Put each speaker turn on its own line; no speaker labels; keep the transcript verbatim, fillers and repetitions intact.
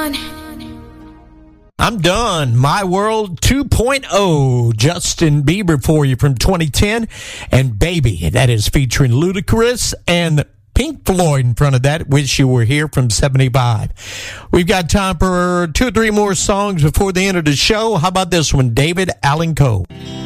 I'm done. My World two point oh. Justin Bieber for you from twenty ten. And Baby, that is featuring Ludacris and Pink Floyd in front of that. Wish You Were Here from seventy-five. We've got time for two or three more songs before the end of the show. How about this one? David Allan Coe.